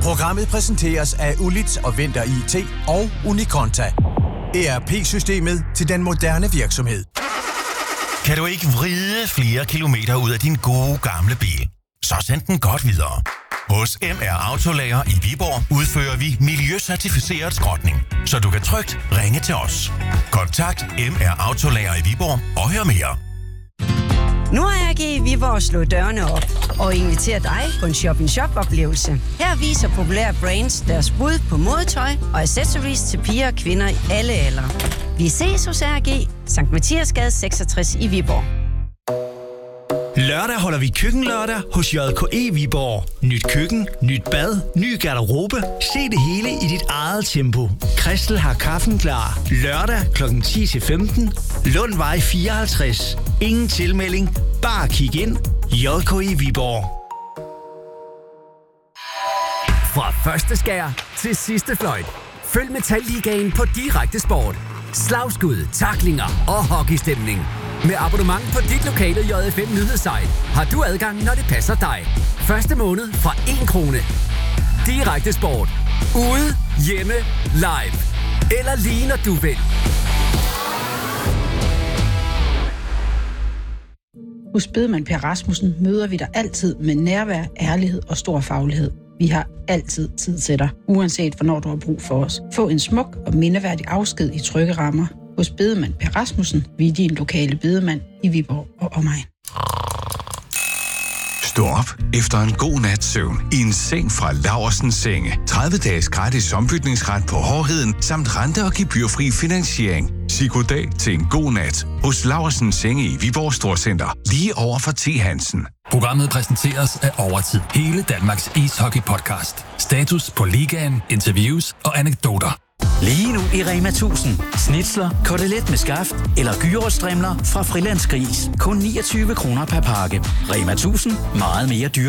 Programmet præsenteres af Ulits og Venter IT og Unikonta. ERP-systemet til den moderne virksomhed. Kan du ikke vride flere kilometer ud af din gode gamle bil? Så send den godt videre. Hos MR Autolager i Viborg udfører vi miljøcertificeret skrotning, så du kan trygt ringe til os. Kontakt MR Autolager i Viborg og hør mere. Nu har AG i Viborg slået dørene op og inviterer dig på en shop-in-shop-oplevelse. Her viser populære brands deres bud på modetøj og accessories til piger og kvinder i alle aldre. Vi ses hos AG, Sankt Mathiasgade 66 i Viborg. Lørdag holder vi køkkenlørdag hos JKE Viborg. Nyt køkken, nyt bad, ny garderobe. Se det hele i dit eget tempo. Christel har kaffen klar. Lørdag kl. 10-15. Lundvej 54. Ingen tilmelding. Bare kig ind. JKE Viborg. Fra første skær til sidste fløjt. Følg Metalligaen på Direkte Sport. Slagskud, tacklinger og hockeystemning. Med abonnement på dit lokale JFM nyhedssite har du adgang, når det passer dig. Første måned fra 1 krone. Direkte Sport. Ude, hjemme, live. Eller lige når du vil. Hos Bedemand Per Rasmussen møder vi dig altid med nærvær, ærlighed og stor faglighed. Vi har altid tid til dig, uanset hvornår du har brug for os. Få en smuk og mindeværdig afsked i trygge rammer. Hos Bedemand Per Rasmussen, vi er din lokale bedemand i Viborg og omegn. Stå op efter en god nats søvn i en seng fra Laursens Senge. 30 dages gratis ombytningsret på hårdheden, samt rente- og gebyrfri finansiering. Sig goddag til en god nat hos Laursens Senge i Viborg Storcenter, lige over for T. Hansen. Programmet præsenteres af Overtid. Hele Danmarks ishockey-podcast. Status på ligaen, interviews og anekdoter. Lige nu i Rema 1000. Snitsler, kotelet med skaft eller gyros-strimler fra Frilandsgris. Kun 29 kroner per pakke. Rema 1000. Meget mere dyr.